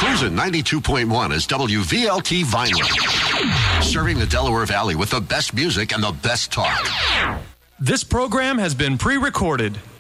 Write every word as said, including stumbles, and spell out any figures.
Cruisin' ninety-two point one is W V L T Vineland. Serving the Delaware Valley with the best music and the best talk. This program has been pre-recorded.